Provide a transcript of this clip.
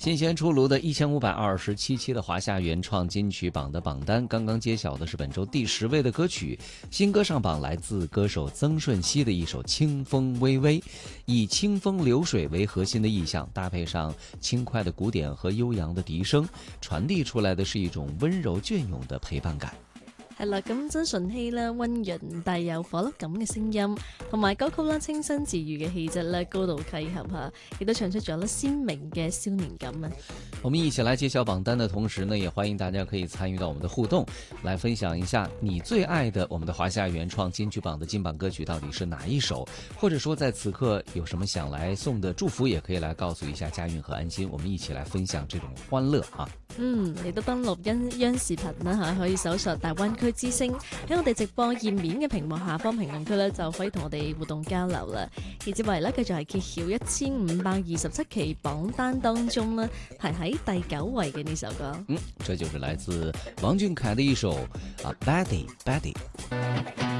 新鲜出炉的1527期的华夏原创金曲榜的榜单，刚刚揭晓的是本周第10位的歌曲，新歌上榜来自歌手曾舜晞的一首《清风微微》，以清风流水为核心的意象，搭配上轻快的鼓点和悠扬的笛聲，傳遞出來的是一種溫柔雋永的陪伴感。 係啦，咁曾舜晞啦，溫潤帶有火粒感嘅聲音，同埋歌曲啦清新治愈嘅氣質咧，高度契合嚇，亦都唱出咗咧鮮明嘅少年感啊！ 我們一起來揭曉榜單的同時呢，也歡迎大家可以參與到我們的互動，來分享一下你最愛的我們的華夏原創金曲榜的金榜歌曲到底是哪一首，或者說在此刻有什麼想來送的祝福，也可以來告訴一下嘉韻和安心，我們一起來分享這種歡樂啊！ 你都登錄央視頻啦嚇，可以搜索大灣區之聲，喺我哋直播頁面嘅屏幕下方評論區咧，就可以同我哋互動交流啦。而之為咧，繼續係揭曉1527期榜單當中呢，排喺第9位嘅呢首歌。 這就是來自王俊凱的一首《Betty Betty》。